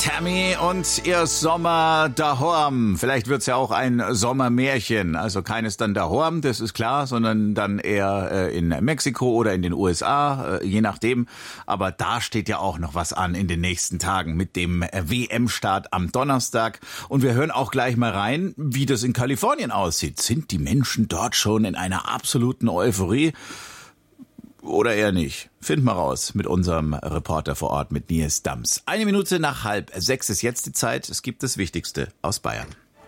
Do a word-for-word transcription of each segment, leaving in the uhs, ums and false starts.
Tammy und ihr Sommer daheim. Vielleicht wird's ja auch ein Sommermärchen. Also keines dann daheim, das ist klar, sondern dann eher äh, in Mexiko oder in den U S A, äh, je nachdem. Aber da steht ja auch noch was an in den nächsten Tagen mit dem W M-Start am Donnerstag. Und wir hören auch gleich mal rein, wie das in Kalifornien aussieht. Sind die Menschen dort schon in einer absoluten Euphorie? Oder eher nicht. Finden wir raus mit unserem Reporter vor Ort, mit Nils Dams. Eine Minute nach halb sechs ist jetzt die Zeit. Es gibt das Wichtigste aus Bayern.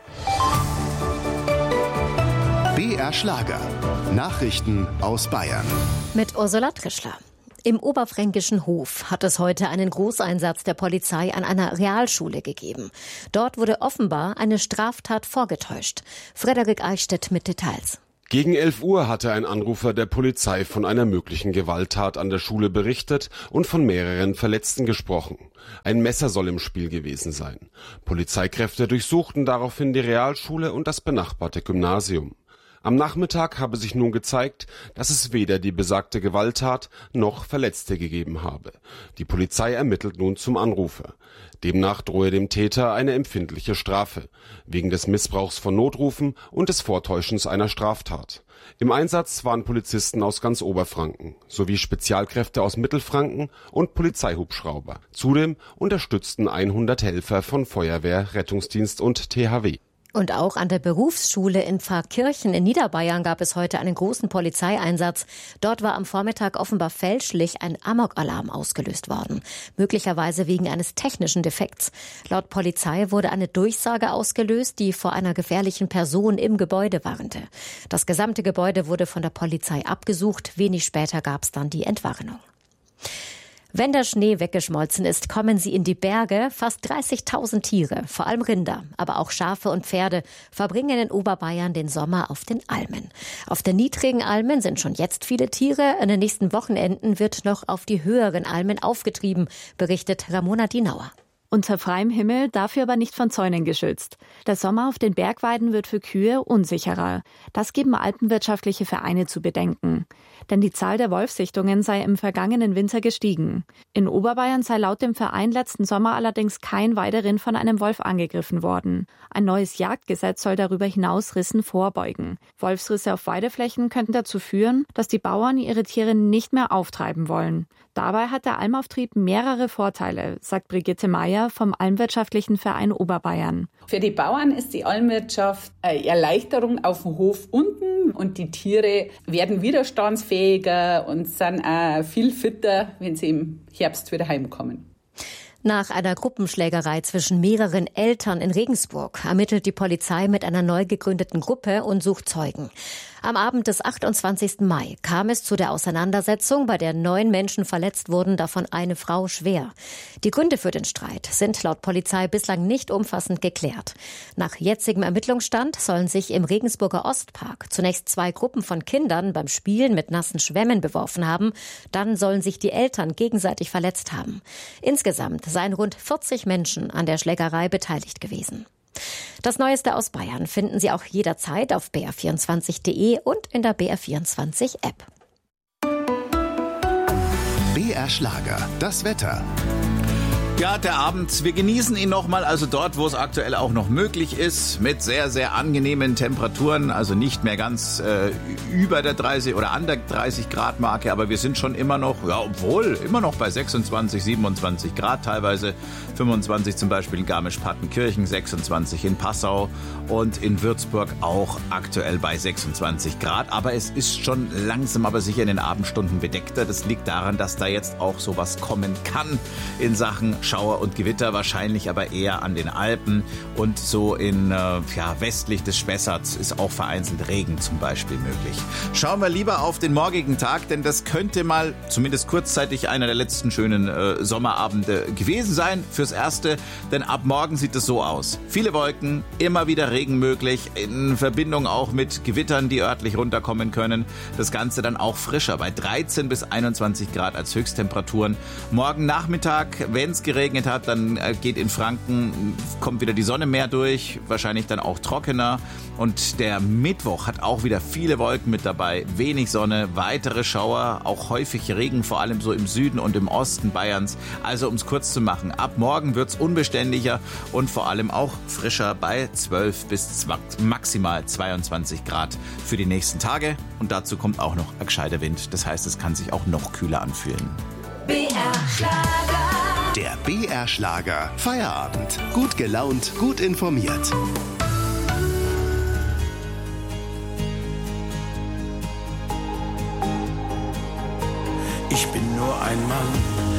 B R Schlager. Nachrichten aus Bayern. Mit Ursula Trischler. Im oberfränkischen Hof hat es heute einen Großeinsatz der Polizei an einer Realschule gegeben. Dort wurde offenbar eine Straftat vorgetäuscht. Frederik Eichstädt mit Details. Gegen elf Uhr hatte ein Anrufer der Polizei von einer möglichen Gewalttat an der Schule berichtet und von mehreren Verletzten gesprochen. Ein Messer soll im Spiel gewesen sein. Polizeikräfte durchsuchten daraufhin die Realschule und das benachbarte Gymnasium. Am Nachmittag habe sich nun gezeigt, dass es weder die besagte Gewalttat noch Verletzte gegeben habe. Die Polizei ermittelt nun zum Anrufer. Demnach drohe dem Täter eine empfindliche Strafe, wegen des Missbrauchs von Notrufen und des Vortäuschens einer Straftat. Im Einsatz waren Polizisten aus ganz Oberfranken, sowie Spezialkräfte aus Mittelfranken und Polizeihubschrauber. Zudem unterstützten hundert Helfer von Feuerwehr, Rettungsdienst und T H W. Und auch an der Berufsschule in Pfarrkirchen in Niederbayern gab es heute einen großen Polizeieinsatz. Dort war am Vormittag offenbar fälschlich ein Amok-Alarm ausgelöst worden. Möglicherweise wegen eines technischen Defekts. Laut Polizei wurde eine Durchsage ausgelöst, die vor einer gefährlichen Person im Gebäude warnte. Das gesamte Gebäude wurde von der Polizei abgesucht. Wenig später gab es dann die Entwarnung. Wenn der Schnee weggeschmolzen ist, kommen sie in die Berge. Fast dreißigtausend Tiere, vor allem Rinder, aber auch Schafe und Pferde, verbringen in Oberbayern den Sommer auf den Almen. Auf den niedrigen Almen sind schon jetzt viele Tiere. In den nächsten Wochenenden wird noch auf die höheren Almen aufgetrieben, berichtet Ramona Dinauer. Unter freiem Himmel, dafür aber nicht von Zäunen geschützt. Der Sommer auf den Bergweiden wird für Kühe unsicherer. Das geben alpenwirtschaftliche Vereine zu bedenken. Denn die Zahl der Wolfssichtungen sei im vergangenen Winter gestiegen. In Oberbayern sei laut dem Verein letzten Sommer allerdings kein Weiderind von einem Wolf angegriffen worden. Ein neues Jagdgesetz soll darüber hinaus Rissen vorbeugen. Wolfsrisse auf Weideflächen könnten dazu führen, dass die Bauern ihre Tiere nicht mehr auftreiben wollen. Dabei hat der Almauftrieb mehrere Vorteile, sagt Brigitte Meyer vom Almwirtschaftlichen Verein Oberbayern. Für die Bauern ist die Almwirtschaft eine Erleichterung auf dem Hof unten und die Tiere werden widerstandsfähiger und sind auch viel fitter, wenn sie im Herbst wieder heimkommen. Nach einer Gruppenschlägerei zwischen mehreren Eltern in Regensburg ermittelt die Polizei mit einer neu gegründeten Gruppe und sucht Zeugen. Am Abend des achtundzwanzigsten Mai kam es zu der Auseinandersetzung, bei der neun Menschen verletzt wurden, davon eine Frau schwer. Die Gründe für den Streit sind laut Polizei bislang nicht umfassend geklärt. Nach jetzigem Ermittlungsstand sollen sich im Regensburger Ostpark zunächst zwei Gruppen von Kindern beim Spielen mit nassen Schwämmen beworfen haben. Dann sollen sich die Eltern gegenseitig verletzt haben. Insgesamt seien rund vierzig Menschen an der Schlägerei beteiligt gewesen. Das Neueste aus Bayern finden Sie auch jederzeit auf b r vierundzwanzig punkt d e und in der B R vierundzwanzig App. B R Schlager, das Wetter. Ja, der Abend, wir genießen ihn nochmal, also dort, wo es aktuell auch noch möglich ist, mit sehr, sehr angenehmen Temperaturen, also nicht mehr ganz äh, über der dreißig oder an der dreißig Grad Marke, aber wir sind schon immer noch, ja, obwohl, immer noch bei sechsundzwanzig, siebenundzwanzig Grad, teilweise fünfundzwanzig zum Beispiel in Garmisch-Partenkirchen, sechsundzwanzig in Passau und in Würzburg auch aktuell bei sechsundzwanzig Grad, aber es ist schon langsam, aber sicher in den Abendstunden bedeckter. Das liegt daran, dass da jetzt auch sowas kommen kann in Sachen Schauer und Gewitter, wahrscheinlich aber eher an den Alpen und so in äh, ja, westlich des Spessarts ist auch vereinzelt Regen zum Beispiel möglich. Schauen wir lieber auf den morgigen Tag, denn das könnte mal zumindest kurzzeitig einer der letzten schönen äh, Sommerabende gewesen sein fürs Erste, denn ab morgen sieht es so aus. Viele Wolken, immer wieder Regen möglich, in Verbindung auch mit Gewittern, die örtlich runterkommen können. Das Ganze dann auch frischer, bei dreizehn bis einundzwanzig Grad als Höchsttemperaturen. Morgen Nachmittag, wenn es geregnet geregnet hat, dann geht in Franken, kommt wieder die Sonne mehr durch, wahrscheinlich dann auch trockener. Und der Mittwoch hat auch wieder viele Wolken mit dabei, wenig Sonne, weitere Schauer, auch häufig Regen, vor allem so im Süden und im Osten Bayerns. Also um es kurz zu machen, ab morgen wird es unbeständiger und vor allem auch frischer bei zwölf bis maximal zweiundzwanzig Grad für die nächsten Tage. Und dazu kommt auch noch ein gescheiter Wind. Das heißt, es kann sich auch noch kühler anfühlen. B R-Schlager. Der B R-Schlager Feierabend. Gut gelaunt, gut informiert. Ich bin nur ein Mann